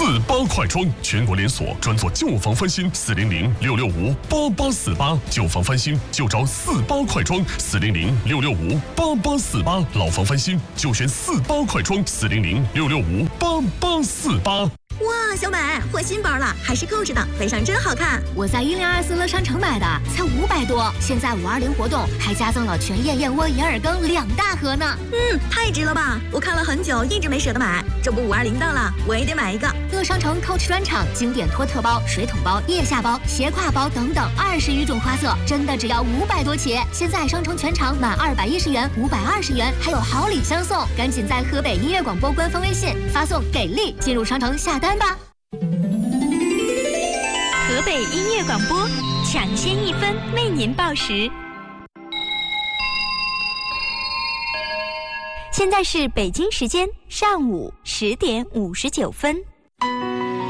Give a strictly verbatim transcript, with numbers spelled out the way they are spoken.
四八快装，全国连锁，专做旧房翻新。四零零六六五八八四八，旧房翻新就找四八快装。四零零六六五八八四八，老房翻新就选四八快装。四零零六六五八八四八。 哇，小美换新包了，还是购置的，背上真好看。 我在一零二四乐商城买的，才五百多。现在五二零活动还加赠了全燕燕窝银耳羹两大盒呢。 嗯，太值了吧！我看了很久，一直没舍得买。这不五二零到了，我也得买一个。 乐商城 Coach 专场，经典托特包、水桶包、腋下包、斜挎包等等二十余种花色，真的只要五百多起。现在商城全场满二百一十元，五百二十元，还有好礼相送。赶紧在河北音乐广播官方微信发送“给力”进入商城下单吧。 河北音乐广播，抢先一分为您报时。现在是北京时间上午十点五十九分。